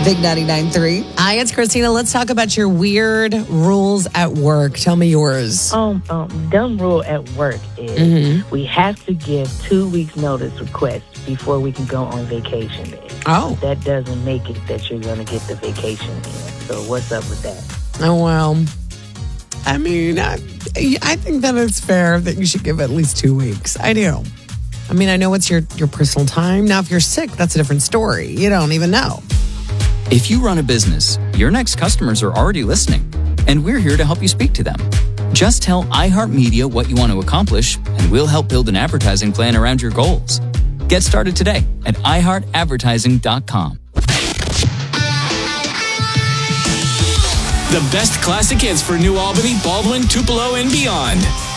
Big 99.3. Hi, it's Christina. Let's talk about your weird rules at work. Tell me yours. Dumb rule at work is we have to give 2 weeks notice request before we can go on vacation day. Oh. That doesn't make it that you're going to get the vacation in. So what's up with that? Oh, well, I mean, I think that it's fair that you should give at least 2 weeks. I do. I mean, I know it's your personal time. Now, if you're sick, that's a different story. You don't even know. If you run a business, your next customers are already listening, and we're here to help you speak to them. Just tell iHeartMedia what you want to accomplish, and we'll help build an advertising plan around your goals. Get started today at iHeartAdvertising.com. The best classic hits for New Albany, Baldwin, Tupelo, and beyond.